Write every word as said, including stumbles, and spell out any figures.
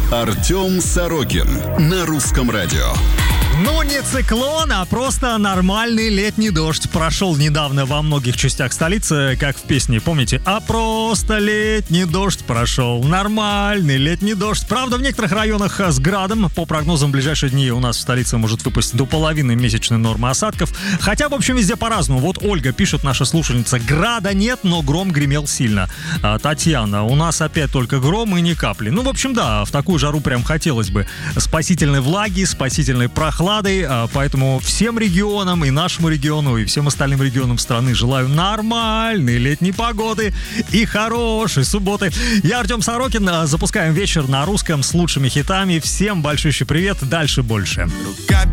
Артем Сорокин на Русском радио. Ну, не циклон, а просто нормальный летний дождь. Прошел недавно во многих частях столицы, как в песне, помните? А просто летний дождь прошел. Нормальный летний дождь. Правда, в некоторых районах с градом. По прогнозам, в ближайшие дни у нас в столице может выпасть до половины месячной нормы осадков. Хотя, в общем, везде по-разному. Вот Ольга пишет, наша слушательница: града нет, но гром гремел сильно. А, Татьяна: у нас опять только гром и ни капли. Ну, в общем, да, в такую жару прям хотелось бы спасительной влаги, спасительной прохлады. Поэтому всем регионам, и нашему региону, и всем остальным регионам страны желаю нормальной летней погоды и хорошей субботы. Я Артем Сорокин. Запускаем вечер на русском с лучшими хитами. Всем большущий привет. Дальше больше.